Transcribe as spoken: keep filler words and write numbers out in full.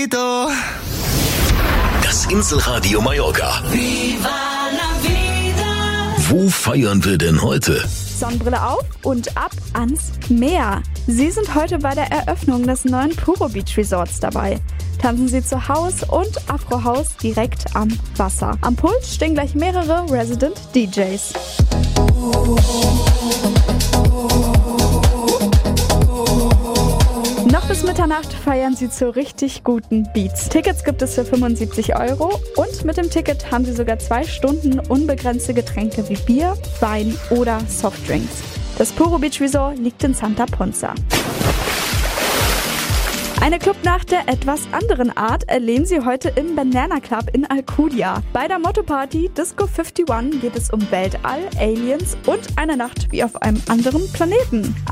vida. Das Inselradio Mallorca. Viva la vida. Wo feiern wir denn heute? Sonnenbrille auf und ab ans Meer. Sie sind heute bei der Eröffnung des neuen Puro Beach Resorts dabei. Tanzen Sie zu Haus und Afro House direkt am Wasser. Am Pult stehen gleich mehrere Resident D Js. Noch bis Mitternacht feiern Sie zu richtig guten Beats. Tickets gibt es für fünfundsiebzig Euro und mit dem Ticket haben Sie sogar zwei Stunden unbegrenzte Getränke wie Bier, Wein oder Softdrinks. Das Puro Beach Resort liegt in Santa Ponsa. Eine Clubnacht der etwas anderen Art erleben Sie heute im Banana Club in Alcudia. Bei der Motto-Party Disco einundfünfzig geht es um Weltall, Aliens und eine Nacht wie auf einem anderen Planeten.